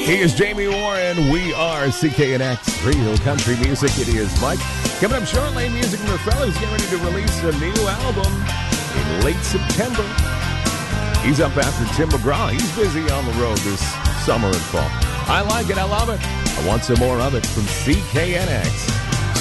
He is Jamie Warren. We are CKNX Real Country Music. It is Mike. Coming up shortly, Music from the Fellas getting ready to release a new album in late September. He's up after Tim McGraw. He's busy on the road this summer and fall. I like it. I love it. I want some more of it from CKNX.